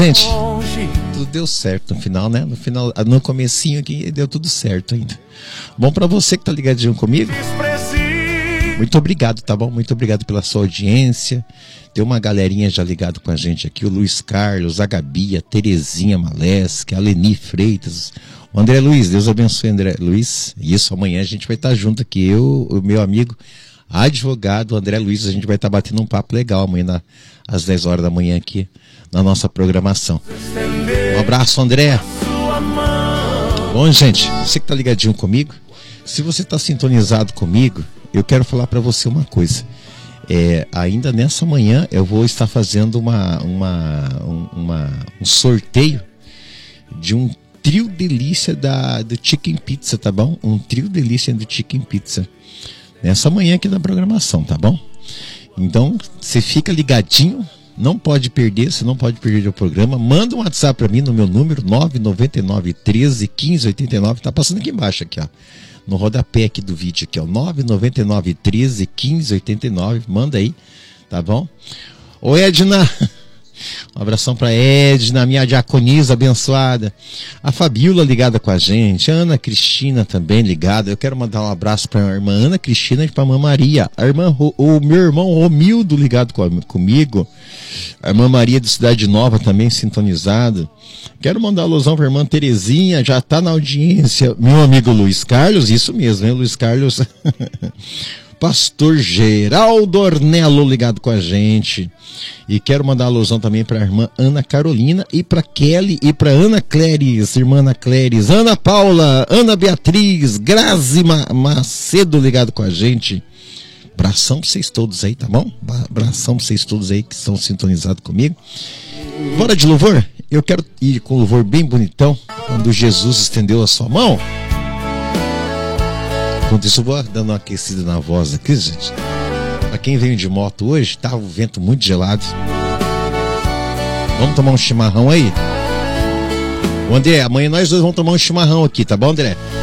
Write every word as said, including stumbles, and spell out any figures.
Gente, tudo deu certo no final, né? No final, no comecinho aqui, deu tudo certo ainda. Bom, pra você que tá ligadinho comigo, muito obrigado, tá bom? Muito obrigado pela sua audiência. Tem uma galerinha já ligado com a gente aqui, o Luiz Carlos, a Gabi, a Terezinha Malesque, a Leni Freitas, o André Luiz. Deus abençoe, André Luiz. Isso, amanhã a gente vai estar junto aqui, eu, o meu amigo advogado André Luiz, a gente vai estar batendo um papo legal amanhã na, às dez horas da manhã aqui na nossa programação. Um abraço, André. Bom, gente, você que tá ligadinho comigo, se você tá sintonizado comigo, eu quero falar para você uma coisa. É, ainda nessa manhã eu vou estar fazendo uma, uma, uma, um sorteio de um trio delícia da, do Chicken Pizza, tá bom? Um trio delícia do Chicken Pizza. Nessa manhã aqui na programação, tá bom? Então, você fica ligadinho, não pode perder, você não pode perder o programa. Manda um WhatsApp para mim no meu número nove nove nove, um três, um cinco oito nove, tá passando aqui embaixo aqui, ó. No rodapé aqui do vídeo aqui, ó, nove nove nove, um três, um cinco oito nove, manda aí, tá bom? Ô Edna, um abração pra Edna, minha diaconisa abençoada, a Fabiola ligada com a gente, a Ana Cristina também ligada. Eu quero mandar um abraço pra irmã Ana Cristina e pra irmã Maria, a irmã, o meu irmão Romildo ligado com, comigo, a irmã Maria de Cidade Nova também sintonizada. Quero mandar alusão para a irmã Terezinha, já está na audiência. Meu amigo Luiz Carlos, isso mesmo, hein, Luiz Carlos? Pastor Geraldo Ornello ligado com a gente. E quero mandar alusão também para a irmã Ana Carolina e para Kelly e para Ana Cléris, irmã Ana Cléris, Ana Paula, Ana Beatriz, Grazi Macedo ligado com a gente. Abração para vocês todos aí, tá bom? Abração para vocês todos aí que estão sintonizados comigo. Bora de louvor? Eu quero ir com um louvor bem bonitão, quando Jesus estendeu a sua mão. Enquanto isso, eu vou dando uma aquecida na voz aqui, gente. Pra quem veio de moto hoje, tá o vento muito gelado. Vamos tomar um chimarrão aí? O André, amanhã nós dois vamos tomar um chimarrão aqui, tá bom, André?